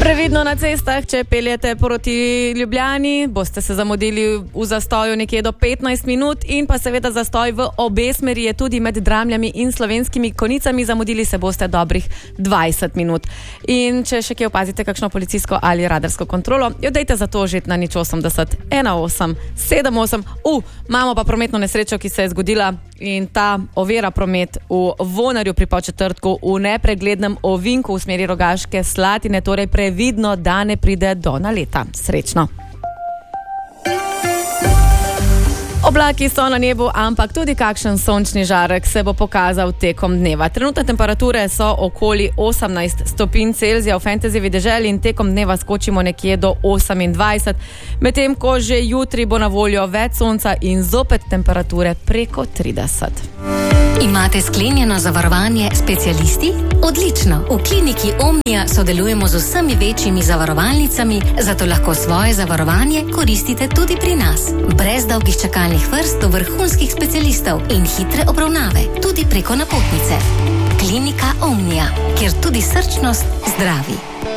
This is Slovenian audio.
Previdno na cestah, če peljete proti Ljubljani, boste se zamudili v zastoju nekje do 15 minut in pa seveda zastoj v obe smeri je tudi med Dramljami in Slovenskimi Konicami. Zamudili se boste dobrih 20 minut. In če še kje opazite kakšno policijsko ali radarsko kontrolo, jo dejte za to že na 080 18 78. Imamo pa prometno nesrečo, ki se je zgodila in ta ovira promet v Vonarju pri Podčetrtku v nepreglednem ovinku v smeri Rogaške Slatine, torej previdno, da ne pride do naleta. Srečno. Oblaki so na nebu, ampak tudi kakšen sončni žarek se bo pokazal tekom dneva. Trenutne temperature so okoli 18 stopinj Celzija v Fantasy deželi in tekom dneva skočimo nekje do 28, medtem ko že jutri bo na voljo več sonca in zopet temperature preko 30. Imate sklenjeno zavarovanje specialisti? Odlično! V kliniki Omnia sodelujemo z vsemi večjimi zavarovalnicami, zato lahko svoje zavarovanje koristite tudi pri nas. Brez dolgih čakalnih vrst do vrhunskih specialistov in hitre obravnave, tudi preko napotnice. Klinika Omnia, kjer tudi srčnost zdravi.